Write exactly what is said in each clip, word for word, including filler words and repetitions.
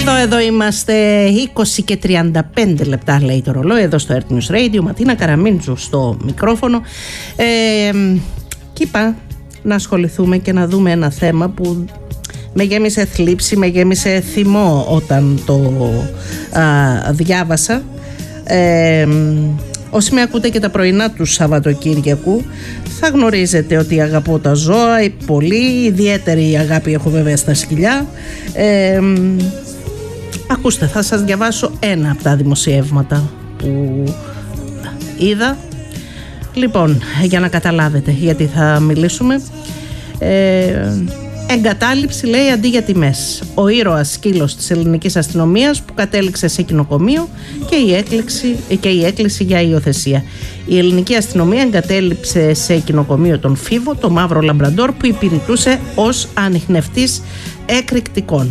Εδώ, εδώ είμαστε, είκοσι και τριάντα πέντε λεπτά λέει το ρολόι, εδώ στο Earth News Radio. Ματίνα Καραμίντζου στο μικρόφωνο. Ε, και είπα να ασχοληθούμε και να δούμε ένα θέμα που με γέμισε θλίψη, με γέμισε θυμό όταν το α, διάβασα. Ε, όσοι με ακούτε και τα πρωινά του Σαββατοκύριακου θα γνωρίζετε ότι αγαπώ τα ζώα πολύ, ιδιαίτερη αγάπη έχω βέβαια στα σκυλιά. Ε, ακούστε, θα σας διαβάσω ένα από τα δημοσιεύματα που είδα. Λοιπόν, για να καταλάβετε γιατί θα μιλήσουμε. ε, Εγκατάλειψη λέει αντί για τιμές. Ο ήρωας σκύλος της ελληνικής αστυνομίας που κατέληξε σε κοινοκομείο και η έκκληση, και η έκκληση για υιοθεσία. Η ελληνική αστυνομία εγκατέλειψε σε κοινοκομείο τον Φίβο, το μαύρο λαμπραντόρ που υπηρετούσε ως ανιχνευτής εκρηκτικών.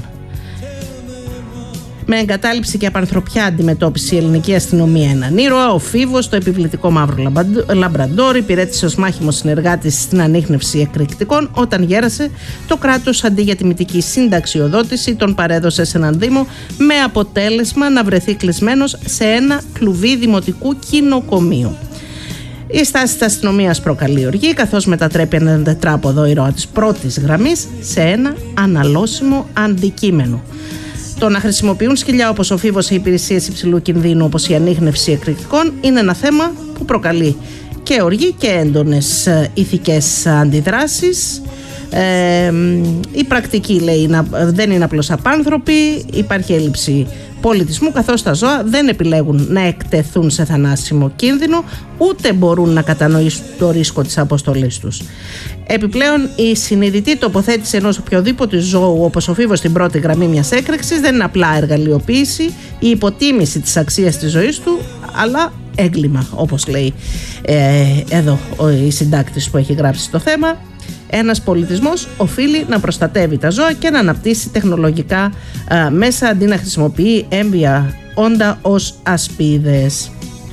Με εγκατάλειψη και απανθρωπιά αντιμετώπιση η ελληνική αστυνομία έναν ήρωα. Ο Φίβος, το επιβλητικό μαύρο λαμπραντόρ, υπηρέτησε ως μάχημος συνεργάτης στην ανίχνευση εκρηκτικών. Όταν γέρασε, το κράτος αντί για τιμητική συνταξιοδότηση τον παρέδωσε σε έναν δήμο, με αποτέλεσμα να βρεθεί κλεισμένος σε ένα κλουβί δημοτικού κοινοκομείου. Η στάση της αστυνομίας προκαλεί οργή, καθώς μετατρέπει έναν τετράποδο ήρωα της πρώτης γραμμής σε ένα αναλώσιμο αντικείμενο. Το να χρησιμοποιούν σκυλιά όπως ο Φίβος σε υπηρεσίες υψηλού κινδύνου, όπως η ανίχνευση εκρηκτικών, είναι ένα θέμα που προκαλεί και οργή και έντονες ηθικές αντιδράσεις. Ε, η πρακτική λέει δεν είναι απλώς απάνθρωπη, υπάρχει έλλειψη πολιτισμού, καθώς τα ζώα δεν επιλέγουν να εκτεθούν σε θανάσιμο κίνδυνο, ούτε μπορούν να κατανοήσουν το ρίσκο της αποστολής τους. Επιπλέον, η συνειδητή τοποθέτηση ενός οποιοδήποτε ζώου όπως ο Φίβος στην πρώτη γραμμή μιας έκρηξης δεν είναι απλά εργαλειοποίηση ή υποτίμηση της αξίας της ζωής του, αλλά έγκλημα, όπως λέει ε, εδώ ο, η συντάκτης που έχει γράψει το θέμα. Ένας πολιτισμός οφείλει να προστατεύει τα ζώα και να αναπτύσσει τεχνολογικά α, μέσα αντί να χρησιμοποιεί έμβια όντα ως ασπίδες.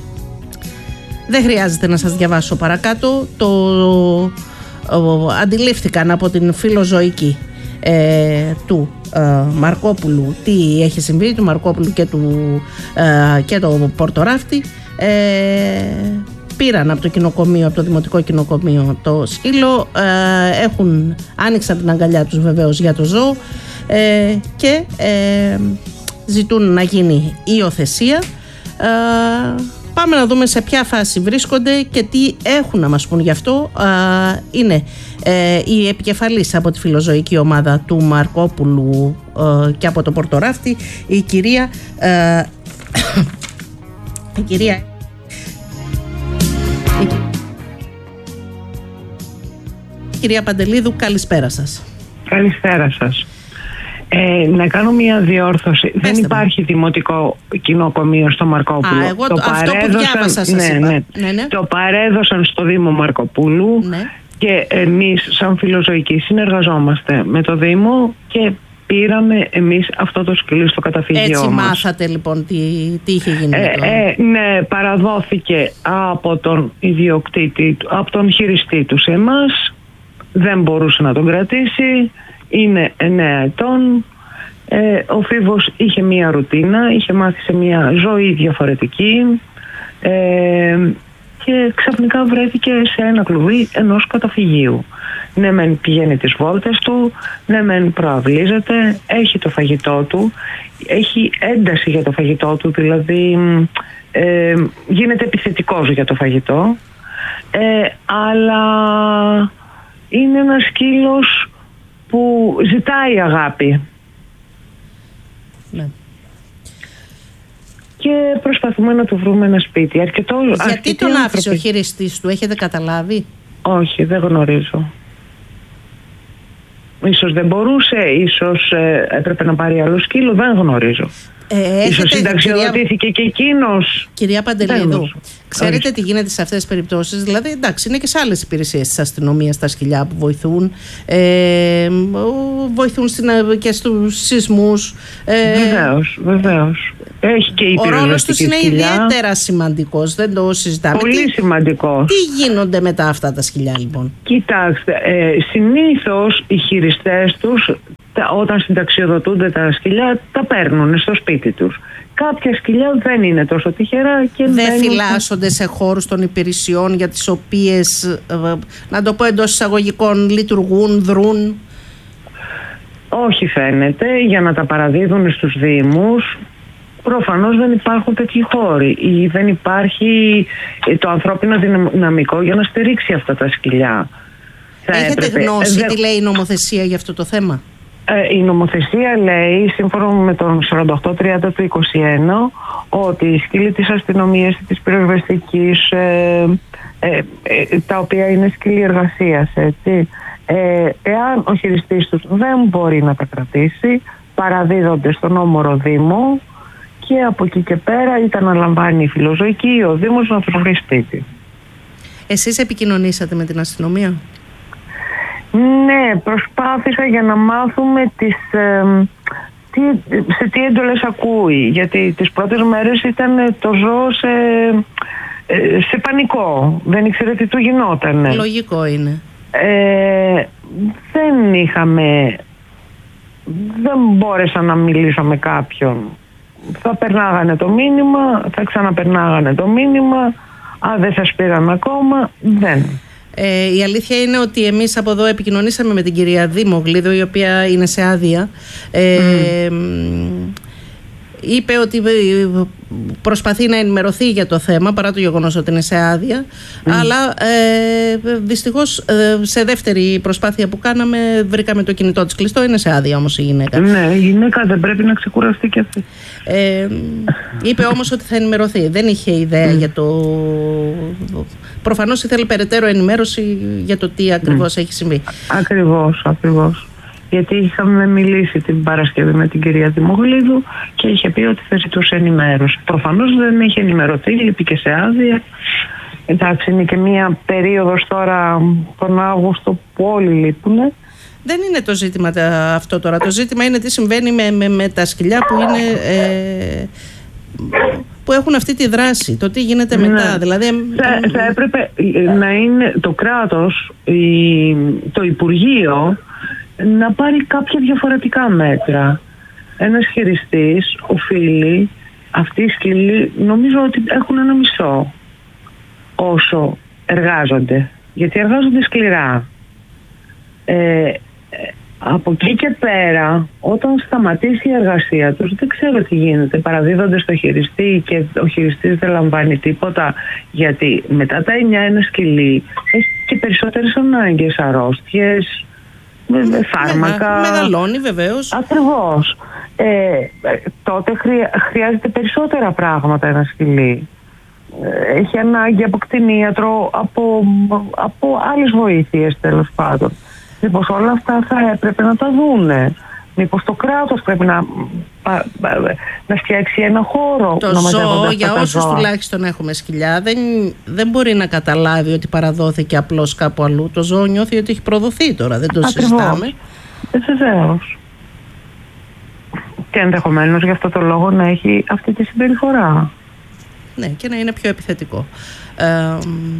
Δεν χρειάζεται να σας διαβάσω παρακάτω. Το ο, αντιλήφθηκαν από την φιλοζωική ε, του ε, Μαρκόπουλου τι έχει συμβεί, του Μαρκόπουλου και του ε, και το Πορτοράφτη. Ε, Πήραν από το κοινοκομείο, από το δημοτικό κοινοκομείο το σκύλο, ε, έχουν, άνοιξαν την αγκαλιά τους βεβαίως για το ζώο ε, και ε, ζητούν να γίνει υιοθεσία. Ε, πάμε να δούμε σε ποια φάση βρίσκονται και τι έχουν να μας πούν γι' αυτό. Ε, είναι ε, η επικεφαλής από τη φιλοζωική ομάδα του Μαρκόπουλου ε, και από το Πορτοράφτη, η κυρία ε, η κυρία Κυρία Παντελίδου, καλησπέρα σας. Καλησπέρα σας. Ε, να κάνω μια διόρθωση. Πέστε Δεν υπάρχει μου. δημοτικό κοινοκομείο στο Μαρκόπουλο. Α, εγώ το, το αυτό που διάβασα σας ναι, είπα. Ναι. Ναι, ναι. Το παρέδωσαν στο Δήμο Μαρκοπούλου ναι. και εμείς σαν φιλοζωικοί συνεργαζόμαστε με το Δήμο και πήραμε εμείς αυτό το σκυλί στο καταφύγιό Έτσι μας. μάθατε λοιπόν τι, τι είχε γίνει. Ε, ε, ναι, παραδόθηκε από τον ιδιοκτήτη, από τον χειριστή του σε εμάς. Δεν μπορούσε να τον κρατήσει, είναι εννέα ετών, ε, ο Φίβος είχε μία ρουτίνα, είχε μάθει σε μία ζωή διαφορετική ε, και ξαφνικά βρέθηκε σε ένα κλουβί ενός καταφυγίου. Ναι μεν πηγαίνει τις βόλτες του, ναι μεν προαυλίζεται, έχει το φαγητό του, έχει ένταση για το φαγητό του, δηλαδή ε, γίνεται επιθετικός για το φαγητό, ε, αλλά είναι ένας σκύλος που ζητάει αγάπη. Ναι. Και προσπαθούμε να του βρούμε ένα σπίτι. Αρκετό, Γιατί τον άφησε άνθρωποι... ο χειριστής του, έχετε καταλάβει? Όχι, δεν γνωρίζω. Ίσως δεν μπορούσε, ίσως ε, έπρεπε να πάρει άλλο σκύλο, δεν γνωρίζω. Ε, Ίσως συνταξιοδοτήθηκε κυρία... και εκείνος. Κυρία Παντελίδου, ξέρετε Ορίστε. τι γίνεται σε αυτές τις περιπτώσεις? Δηλαδή, εντάξει, είναι και σε άλλες υπηρεσίες της αστυνομίας τα σκυλιά που βοηθούν. Ε, βοηθούν στην, και στους σεισμούς. Ε, βεβαίως, βεβαίως. Έχει και η Ο ρόλος τους είναι σκυλιά. ιδιαίτερα σημαντικός, δεν το συζητάμε. Πολύ τι, σημαντικός. Τι γίνονται μετά αυτά τα σκυλιά, λοιπόν? Κοιτάξτε, ε, συνήθως οι χειριστές τους όταν συνταξιοδοτούνται τα σκυλιά τα παίρνουν στο σπίτι τους. Κάποια σκυλιά δεν είναι τόσο τυχερά και δεν μένουν... φυλάσσονται σε χώρους των υπηρεσιών για τις οποίες, να το πω εντός εισαγωγικών, λειτουργούν, δρούν. Όχι φαίνεται, για να τα παραδίδουν στους δήμους. Προφανώς δεν υπάρχουν τέτοιοι χώροι ή δεν υπάρχει το ανθρώπινο δυναμικό για να στηρίξει αυτά τα σκυλιά. Έχετε έπρεπε... γνώση δεν... τι λέει η νομοθεσία για αυτό το θέμα? Ε, η νομοθεσία λέει, σύμφωνα με τον σαράντα οκτώ τριάντα του είκοσι ένα, ότι οι σκύλοι της αστυνομίας ή της πυροσβεστικής, ε, ε, ε, τα οποία είναι σκύλοι εργασίας, έτσι, ε, εάν ο χειριστής τους δεν μπορεί να τα κρατήσει, παραδίδονται στον όμορο δήμο και από εκεί και πέρα είτε αναλαμβάνει η φιλοζωική ή ο Δήμος να τους βρει σπίτι. Εσείς επικοινωνήσατε με την αστυνομία? Ναι, προσπάθησα για να μάθουμε τις, ε, τι, σε τι έντολες ακούει, γιατί τις πρώτες μέρες ήταν το ζώο σε, ε, σε πανικό, δεν ήξερε τι του γινόταν. Λογικό είναι. Ε, δεν είχαμε, δεν μπόρεσα να μιλήσω με κάποιον. Θα περνάγανε το μήνυμα, θα ξαναπερνάγανε το μήνυμα, αν δεν σας πήραν ακόμα, δεν. Ε, η αλήθεια είναι ότι εμείς από εδώ επικοινωνήσαμε με την κυρία Δήμογλίδο, η οποία είναι σε άδεια. Ε, mm. Είπε ότι προσπαθεί να ενημερωθεί για το θέμα παρά το γεγονός ότι είναι σε άδεια, mm. αλλά ε, δυστυχώς ε, σε δεύτερη προσπάθεια που κάναμε βρήκαμε το κινητό της κλειστό. Είναι σε άδεια όμως η γυναίκα. Ναι, η γυναίκα δεν πρέπει να ξεκουραστεί και αυτή. Ε, είπε όμως ότι θα ενημερωθεί. Δεν είχε ιδέα mm. για το... Προφανώς ήθελε περαιτέρω ενημέρωση για το τι ακριβώς mm. έχει συμβεί. Ακριβώς, ακριβώς. Γιατί είχαμε μιλήσει την Παρασκευή με την κυρία Δημογλίδου και είχε πει ότι θα ζητούσε ενημέρωση. Προφανώς δεν είχε ενημερωθεί, λείπει και σε άδεια. Εντάξει, είναι και μία περίοδος τώρα τον Αύγουστο που όλοι λείπουν. Δεν είναι το ζήτημα αυτό τώρα. Το ζήτημα είναι τι συμβαίνει με, με, με τα σκυλιά που είναι... Ε, που έχουν αυτή τη δράση, το τι γίνεται μετά. Ναι. Δηλαδή, θα, θα έπρεπε να είναι το κράτος, η, το Υπουργείο, να πάρει κάποια διαφορετικά μέτρα. Ένας χειριστής οφείλει, αυτοί οι σκύλοι νομίζω ότι έχουν ένα μισό όσο εργάζονται, γιατί εργάζονται σκληρά. Ε, από εκεί και πέρα, όταν σταματήσει η εργασία τους, δεν ξέρω τι γίνεται. Παραδίδονται στο χειριστή και ο χειριστής δεν λαμβάνει τίποτα, γιατί μετά τα εννιά ένα σκυλί έχει και περισσότερες ανάγκες, αρρώστιες, φάρμακα. Ναι, μεγαλώνει βεβαίως. Ακριβώς. Ε, τότε χρεια, χρειάζεται περισσότερα πράγματα ένα σκυλί. Ε, έχει ανάγκη από κτηνίατρο, από, από άλλες βοήθειες τέλος πάντων. Μήπως όλα αυτά θα έπρεπε να τα δούνε. Μήπως το κράτος πρέπει να, να φτιάξει ένα χώρο. Το ζώο, για όσους τουλάχιστον έχουμε σκυλιά, δεν, δεν μπορεί να καταλάβει ότι παραδόθηκε απλώς κάπου αλλού. Το ζώο νιώθει ότι έχει προδοθεί τώρα, δεν το Ακριβώς. συζητάμε. Βεβαίως. Και ενδεχομένως για αυτό το λόγο να έχει αυτή τη συμπεριφορά. Ναι, και να είναι πιο επιθετικό. Ε,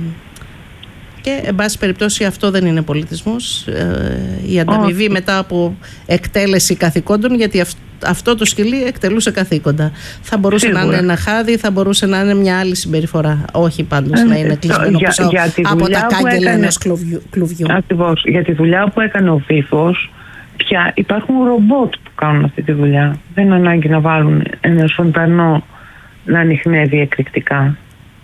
Και, εν πάση περιπτώσει, αυτό δεν είναι πολιτισμός. Ε, η ανταμοιβή oh. μετά από εκτέλεση καθηκόντων, γιατί αυ, αυτό το σκυλί εκτελούσε καθήκοντα. Θα μπορούσε Σίγουρα. να είναι ένα χάδι, θα μπορούσε να είναι μια άλλη συμπεριφορά. Όχι πάντως ε, να είναι κλεισμένο για, πίσω για από τα κάγκελα ενός κλουβιού. Ακριβώς. Για τη δουλειά που έκανε ο Βίφος, πια υπάρχουν ρομπότ που κάνουν αυτή τη δουλειά. Δεν είναι ανάγκη να βάλουν ένα σφοντανό να ανιχνεύει εκρηκτικά.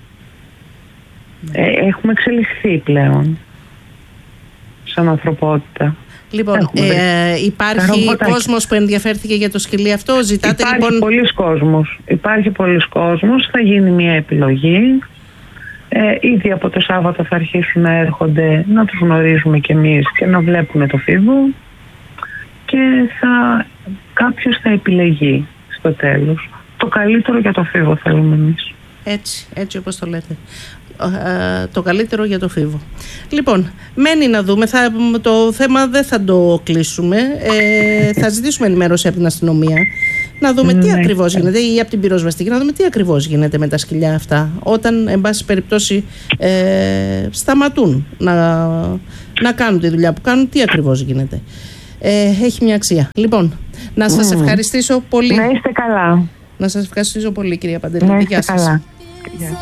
Ε, έχουμε εξελιχθεί πλέον σαν ανθρωπότητα. Λοιπόν, ε, υπάρχει κόσμος που ενδιαφέρθηκε για το σκυλί αυτό. Ζητάτε, υπάρχει λοιπόν... πολλής κόσμος. Υπάρχει πολλής κόσμος. Θα γίνει μια επιλογή. Ε, ήδη από το Σάββατο θα αρχίσουν να έρχονται, να τους γνωρίζουμε κι εμείς και να βλέπουν το φίβο. Και θα, κάποιος θα επιλεγεί στο τέλος. Το καλύτερο για το φίβο θέλουμε εμείς. Έτσι, έτσι όπως το λέτε. Το καλύτερο για το φίβο. Λοιπόν, μένει να δούμε. Θα, το θέμα δεν θα το κλείσουμε. Ε, θα ζητήσουμε ενημέρωση από την αστυνομία να δούμε τι ακριβώς γίνεται, ή από την πυροσβεστική να δούμε τι ακριβώς γίνεται με τα σκυλιά αυτά όταν, εν πάση περιπτώσει, ε, σταματούν να, να κάνουν τη δουλειά που κάνουν, τι ακριβώς γίνεται. ε, έχει μια αξία. Λοιπόν, να σας mm. ευχαριστήσω πολύ. Να είστε καλά. Να σας ευχαριστήσω πολύ, κυρία Παντελίδη. Να είστε καλά.